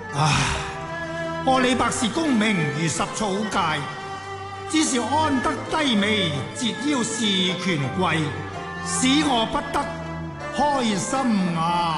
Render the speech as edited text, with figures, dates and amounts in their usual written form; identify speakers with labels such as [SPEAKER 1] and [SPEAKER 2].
[SPEAKER 1] 唉，我李白是功名如十草芥，只是安得低微，折腰事權貴，使我不得開心啊！